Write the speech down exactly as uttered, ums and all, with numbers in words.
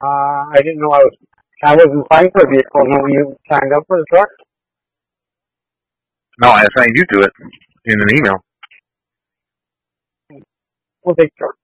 Uh, I didn't know I was, I wasn't applying for a vehicle when you signed up for the truck. No, I assigned you to it in an email. We'll take truck.